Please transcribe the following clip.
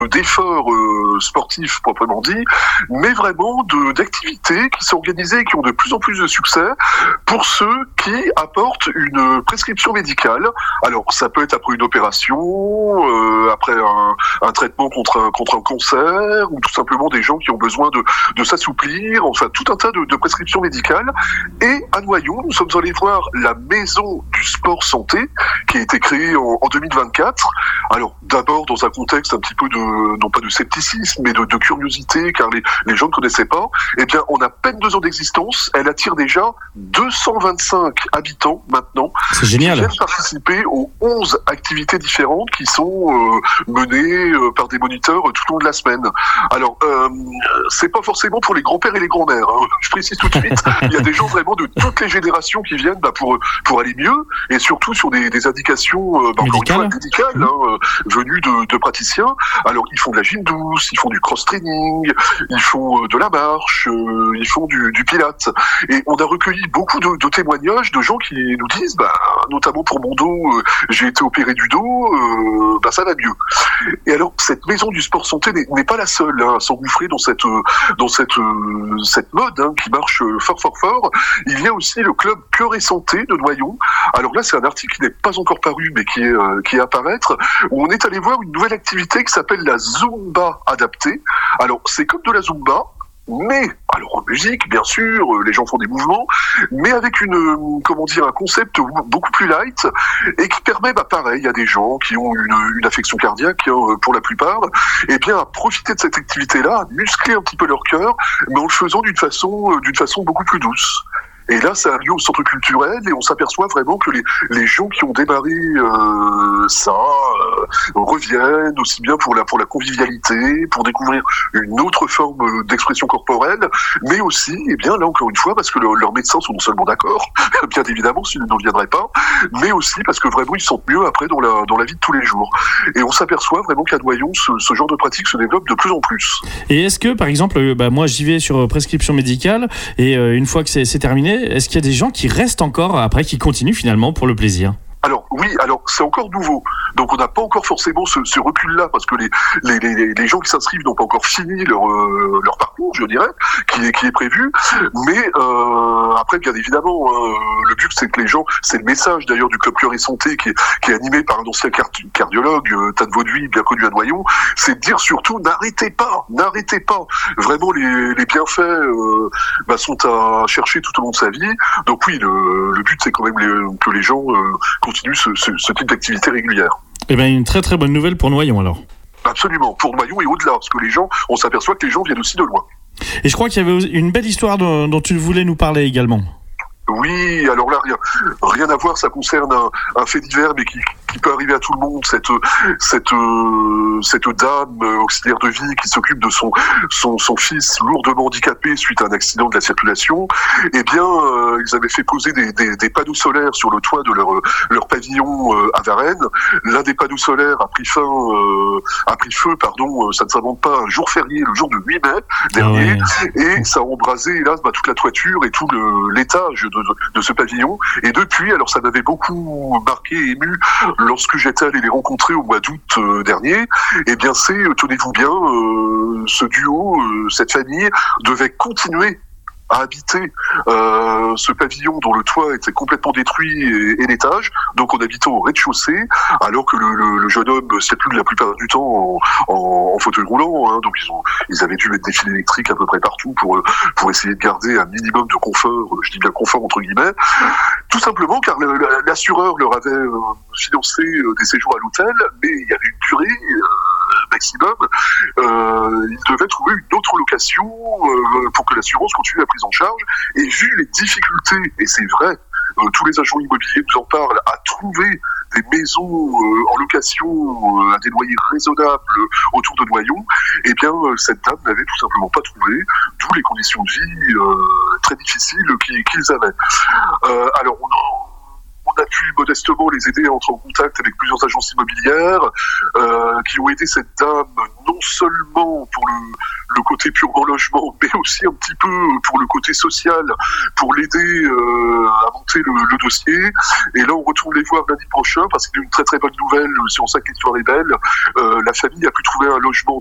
d'efforts sportifs proprement dit, mais vraiment d'activités qui sont organisées et qui ont de plus en plus de succès pour ceux qui apportent une prescription médicale. Alors ça peut être après une opération, après un traitement contre un cancer, ou tout simplement des gens qui ont besoin de s'assouplir, enfin tout un tas de prescriptions médicales. Et à Noyon, nous sommes allés voir la maison du sport santé qui a été créée en 2024. Alors d'abord dans un contexte un petit peu non pas de scepticisme, mais de curiosité, car les gens ne connaissaient pas. Eh bien, on a à peine 2 ans d'existence, elle attire déjà 225 habitants maintenant. C'est génial. Qui viennent participer aux 11 activités différentes qui sont menées par des moniteurs tout au long de la semaine. Alors, c'est pas forcément pour les grands-pères et les grands-mères, hein. Je précise tout de suite, il y a des gens vraiment de toutes les générations qui viennent pour aller mieux, et surtout sur des indications médicales, venues de praticiens. Alors, ils font de la gym douce, ils font du cross-training, ils font de la marche, ils font du pilates. Et on a recueilli beaucoup de témoignages de gens qui nous disent, notamment pour mon dos, j'ai été opéré du dos, ça va mieux. Et alors, cette maison du sport santé n'est pas la seule à s'engouffrer dans cette mode qui marche fort. Il y a aussi le club Cœur et Santé de Noyon. Alors là, c'est un article qui n'est pas encore paru, mais qui est à paraître, où on est allé voir une nouvelle activité qui s'appelle la Zumba adaptée. Alors, c'est comme de la Zumba, mais, alors en musique, bien sûr, les gens font des mouvements, mais avec un concept beaucoup plus light, et qui permet, pareil, à des gens qui ont une affection cardiaque, pour la plupart, à profiter de cette activité-là, à muscler un petit peu leur cœur, mais en le faisant d'une façon beaucoup plus douce. Et là, ça a lieu au centre culturel, et on s'aperçoit vraiment que les gens qui ont démarré reviennent aussi bien pour la convivialité, pour découvrir une autre forme d'expression corporelle, mais aussi, là encore une fois, parce que leurs médecins sont non seulement d'accord, bien évidemment, s'ils n'en viendraient pas, mais aussi parce que vraiment ils se sentent mieux après dans la vie de tous les jours. Et on s'aperçoit vraiment qu'à Noyon, ce genre de pratique se développe de plus en plus. Et est-ce que, par exemple, moi j'y vais sur prescription médicale, et une fois que c'est terminé, est-ce qu'il y a des gens qui restent encore après, qui continuent finalement pour le plaisir ? Alors oui, c'est encore nouveau, donc on n'a pas encore forcément ce recul-là, parce que les gens qui s'inscrivent n'ont pas encore fini leur parcours, je dirais, qui est prévu, mais après bien évidemment, le but c'est que les gens, c'est le message d'ailleurs du club Cœur et Santé qui est animé par un ancien cardiologue, Tad Vauduit, bien connu à Noyon, c'est de dire surtout n'arrêtez pas, vraiment les bienfaits sont à chercher tout au long de sa vie, donc oui, le but c'est quand même que les gens continue ce type d'activité régulière. Eh bien, une très très bonne nouvelle pour Noyon alors. Absolument, pour Noyon et au-delà, parce que on s'aperçoit que les gens viennent aussi de loin. Et je crois qu'il y avait une belle histoire dont tu voulais nous parler également. Oui, alors là, rien à voir, ça concerne un fait divers, mais qui peut arriver à tout le monde, cette dame auxiliaire de vie qui s'occupe de son fils lourdement handicapé suite à un accident de la circulation. Eh bien, ils avaient fait poser des panneaux solaires sur le toit de leur pavillon à Varennes. L'un des panneaux solaires a pris feu, ça ne s'invente pas, un jour férié, le jour de 8 mai dernier, et ça a embrasé, hélas, toute la toiture et tout l'étage de ce pavillon. Et depuis, alors ça m'avait beaucoup marqué et ému lorsque j'étais allé les rencontrer au mois d'août dernier. Eh bien, tenez-vous bien, ce duo, cette famille devait continuer à habiter ce pavillon dont le toit était complètement détruit et l'étage, donc en habitant au rez-de-chaussée, alors que le jeune homme circule la plupart du temps en fauteuil roulant, donc ils avaient dû mettre des fils électriques à peu près partout pour essayer de garder un minimum de confort, je dis bien confort entre guillemets, tout simplement car l'assureur leur avait financé des séjours à l'hôtel, mais il y avait une durée maximum, ils devaient trouver une autre location pour que l'assurance continue la prise en charge. Et vu les difficultés, et c'est vrai, tous les agents immobiliers nous en parlent, à trouver des maisons en location à des loyers raisonnables autour de Noyon, eh bien cette dame n'avait tout simplement pas trouvé, d'où les conditions de vie très difficiles qu'ils avaient. Alors on a pu modestement les aider à entrer en contact avec plusieurs agences immobilières qui ont aidé cette dame non seulement pour le côté purement logement, mais aussi un petit peu pour le côté social, pour l'aider à monter le dossier. Et là, on retourne les voir lundi prochain parce qu'il y a une très très bonne nouvelle sur ça que l'histoire est belle. La famille a pu trouver un logement